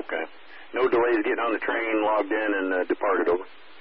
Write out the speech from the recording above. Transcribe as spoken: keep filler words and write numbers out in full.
Okay. No delays getting on the train, logged in, and uh, departed, over.